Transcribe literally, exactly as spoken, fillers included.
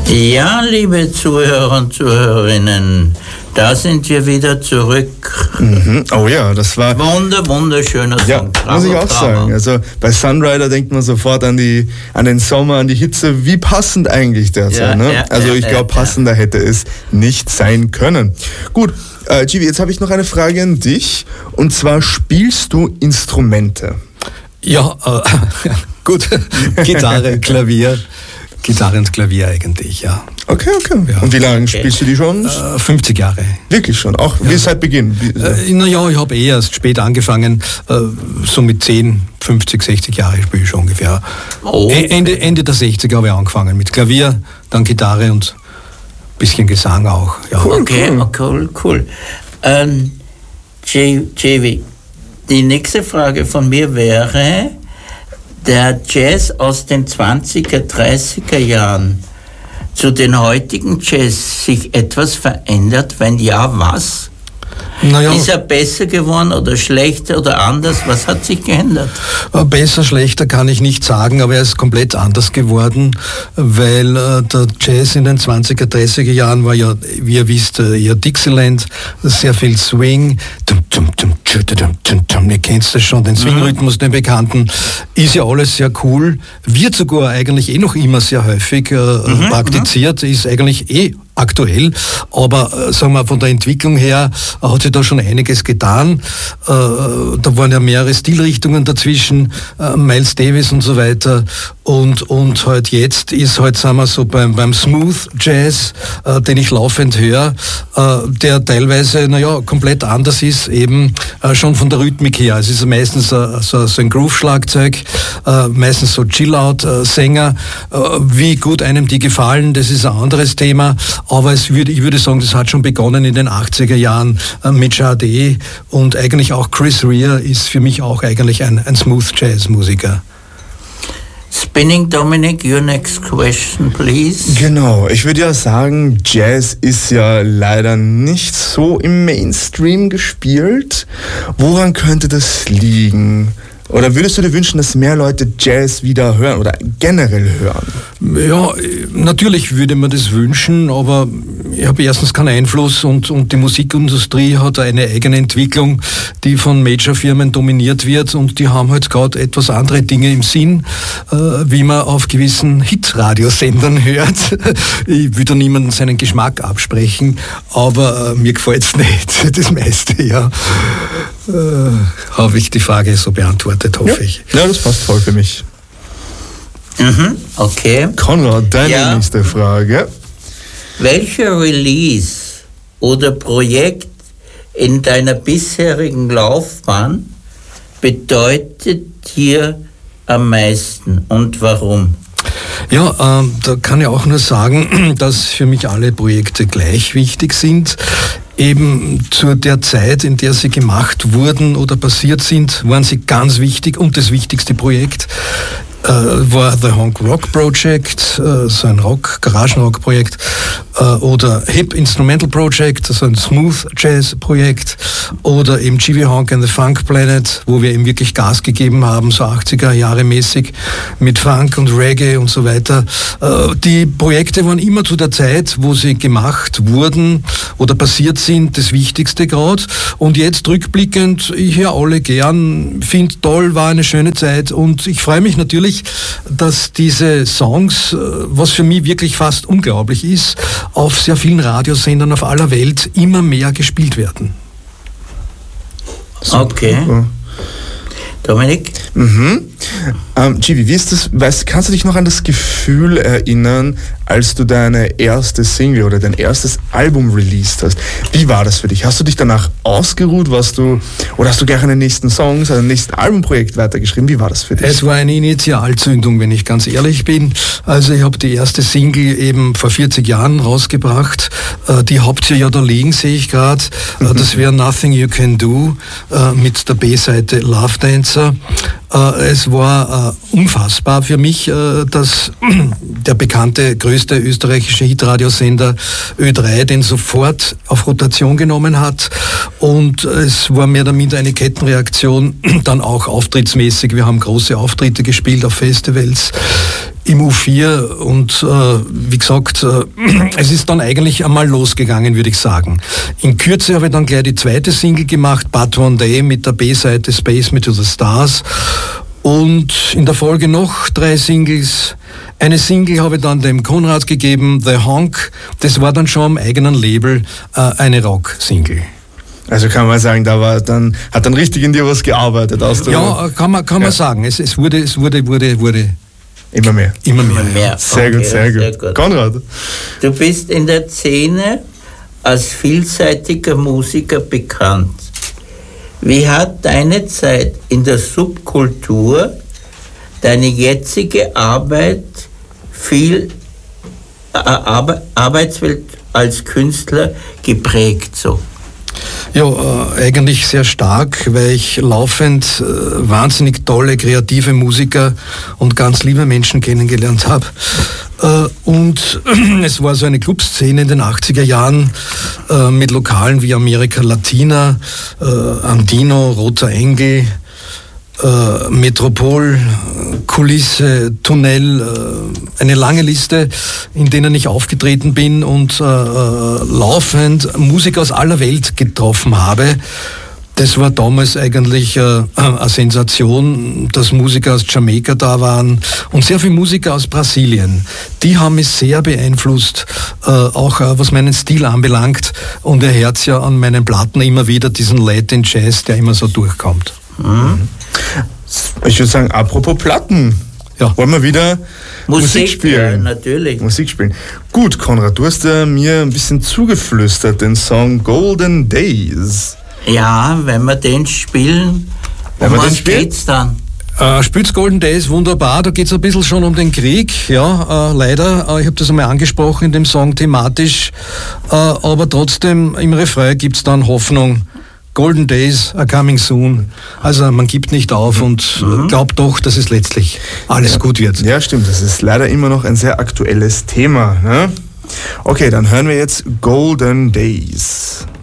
Ja, liebe Zuhörer und Zuhörerinnen, da sind wir wieder zurück. Mhm. Oh ja, das war... Wunder, wunderschöner Song. Ja, Bravo, muss ich auch bravo. sagen. Also bei Sunrider denkt man sofort an, die, an den Sommer, an die Hitze. Wie passend eigentlich derzeit. Ja, ne? ja, also ja, ich glaube, ja, passender ja. hätte es nicht sein können. Gut, äh, Givi, jetzt habe ich noch eine Frage an dich. Und zwar, spielst du Instrumente? Ja, äh, gut. Gitarre, Klavier. Gitarre und Klavier eigentlich, ja. Okay, okay. Ja. Und wie lange spielst du die schon? Äh, fünfzig Jahre. Wirklich schon? Auch ja. wie seit Beginn? Wie, äh, naja, ich habe eh erst spät angefangen. Äh, so mit zehn, fünfzig, sechzig Jahre spiele ich schon ungefähr. Oh. Ende, Ende der sechziger habe ich angefangen mit Klavier, dann Gitarre und ein bisschen Gesang auch. Ja. Cool, okay, cool, cool. cool. Ähm, J V, die nächste Frage von mir wäre, der Jazz aus den zwanziger, dreißiger Jahren zu den heutigen Jazz sich etwas verändert? Wenn ja, was? Naja, ist er besser geworden oder schlechter oder anders? Was hat sich geändert? Besser, schlechter kann ich nicht sagen, aber er ist komplett anders geworden, weil äh, der Jazz in den zwanziger, dreißiger Jahren war ja, wie ihr wisst, eher Dixieland, sehr viel Swing. Tum, tum, tum, tum, tum, tum. Ihr kennt das schon, den Swing-Rhythmus, den bekannten. Ist ja alles sehr cool, wird sogar eigentlich eh noch immer sehr häufig äh, mhm, praktiziert, mhm. ist eigentlich eh aktuell, aber äh, sagen wir von der Entwicklung her äh, hat sich da schon einiges getan. Äh, da waren ja mehrere Stilrichtungen dazwischen, äh, Miles Davis und so weiter. Und, und halt jetzt ist halt, sagen wir so, beim, beim Smooth Jazz, äh, den ich laufend höre, äh, der teilweise, naja, komplett anders ist, eben äh, schon von der Rhythmik her. Es ist meistens äh, so, so ein Groove-Schlagzeug, äh, meistens so Chill-Out-Sänger. Äh, wie gut einem die gefallen, das ist ein anderes Thema. Aber es würde, ich würde sagen, das hat schon begonnen in den achtziger Jahren äh, mit Sade und eigentlich auch Chris Rea ist für mich auch eigentlich ein, ein Smooth-Jazz-Musiker. Spinning Dominic, your next question, please. Genau, ich würde ja sagen, Jazz ist ja leider nicht so im Mainstream gespielt. Woran könnte das liegen? Oder würdest du dir wünschen, dass mehr Leute Jazz wieder hören oder generell hören? Ja, natürlich würde man das wünschen, aber ich habe erstens keinen Einfluss und, und die Musikindustrie hat eine eigene Entwicklung, die von Major-Firmen dominiert wird und die haben halt gerade etwas andere Dinge im Sinn, äh, wie man auf gewissen Hit-Radiosendern hört. Ich will da niemandem seinen Geschmack absprechen, aber äh, mir gefällt es nicht, das meiste, ja. Äh, habe ich die Frage so beantwortet, hoffe ja. ich. Ja, das passt voll für mich. Mhm, okay. Konrad, deine ja. nächste Frage. Welcher Release oder Projekt in deiner bisherigen Laufbahn bedeutet dir am meisten und warum? Ja, ähm, da kann ich auch nur sagen, dass für mich alle Projekte gleich wichtig sind. Eben zu der Zeit, in der sie gemacht wurden oder passiert sind, waren sie ganz wichtig und das wichtigste Projekt äh, war The Honk Rock Project, äh, so ein Rock, Garagenrock-Projekt, äh, oder Hip Instrumental Project, so ein Smooth Jazz Projekt, oder eben G V Honk and the Funk Planet, wo wir eben wirklich Gas gegeben haben, so achtziger Jahre mäßig, mit Funk und Reggae und so weiter. Äh, die Projekte waren immer zu der Zeit, wo sie gemacht wurden oder passiert sind, das Wichtigste gerade. Und jetzt rückblickend, ich höre alle gern, finde toll, war eine schöne Zeit und ich freue mich natürlich, dass diese Songs, was für mich wirklich fast unglaublich ist, auf sehr vielen Radiosendern auf aller Welt immer mehr gespielt werden. Okay. Dominik? Mhm. Ähm, Givi, wie ist das, weißt, kannst du dich noch an das Gefühl erinnern, als du deine erste Single oder dein erstes Album released hast? Wie war das für dich? Hast du dich danach ausgeruht? Warst du, oder hast du gleich an den nächsten Songs, an den nächsten Albumprojekt weitergeschrieben? Wie war das für dich? Es war eine Initialzündung, wenn ich ganz ehrlich bin. Also ich habe die erste Single eben vor vierzig Jahren rausgebracht. Die habt ihr ja da liegen, sehe ich gerade. Mhm. Das wäre Nothing You Can Do mit der B-Seite Love Dancer. Es war unfassbar für mich, dass der bekannte größte österreichische Hitradiosender Ö drei den sofort auf Rotation genommen hat und es war mehr oder minder eine Kettenreaktion, dann auch auftrittsmäßig. Wir haben große Auftritte gespielt auf Festivals. im U vier und äh, wie gesagt, äh, es ist dann eigentlich einmal losgegangen, würde ich sagen. In Kürze habe ich dann gleich die zweite Single gemacht, But One Day, mit der B-Seite Space Me to the Stars. Und in der Folge noch drei Singles. Eine Single habe ich dann dem Konrad gegeben, The Honk. Das war dann schon am eigenen Label äh, eine Rock-Single. Also kann man sagen, da war dann, hat dann richtig in dir was gearbeitet. Aus der ja, kann man, kann man ja. sagen. Es, es wurde, es wurde, wurde, wurde immer mehr. Immer mehr. Immer mehr. Sehr, okay, gut, sehr, sehr gut, gut. Konrad? Du bist in der Szene als vielseitiger Musiker bekannt. Wie hat deine Zeit in der Subkultur deine jetzige Arbeit, viel äh, Ar- Arbeitswelt als Künstler geprägt so? Ja, äh, eigentlich sehr stark, weil ich laufend äh, wahnsinnig tolle, kreative Musiker und ganz liebe Menschen kennengelernt habe. Äh, und äh, es war so eine Clubszene in den achtziger Jahren äh, mit Lokalen wie Amerika Latina, äh, Andino, Roter Engel, äh, Metropol, Kulisse, Tunnel, äh, eine lange Liste, in denen ich aufgetreten bin und äh, laufend Musiker aus aller Welt getroffen habe. Das war damals eigentlich äh, eine Sensation, dass Musiker aus Jamaika da waren und sehr viele Musiker aus Brasilien. Die haben mich sehr beeinflusst, äh, auch äh, was meinen Stil anbelangt. Und ihr hört ja an meinen Platten immer wieder diesen Latin Jazz, der immer so durchkommt. Mhm. Ich würde sagen, apropos Platten, ja. wollen wir wieder Musik, Musik spielen? Ja, natürlich. Musik spielen. Gut, Konrad, du hast äh, mir ein bisschen zugeflüstert, den Song Golden Days. Ja, wenn wir den spielen, wenn um wir was den spielen? geht's dann? Äh, spielt's Golden Days, wunderbar, da geht's ein bisschen schon um den Krieg, ja, äh, leider, äh, ich habe das einmal angesprochen in dem Song thematisch, äh, aber trotzdem im Refrain gibt's dann Hoffnung. Golden Days are coming soon. Also man gibt nicht auf und mhm. glaubt doch, dass es letztlich alles ja. gut wird. Ja, stimmt. Das ist leider immer noch ein sehr aktuelles Thema. Ne? Okay, dann hören wir jetzt Golden Days.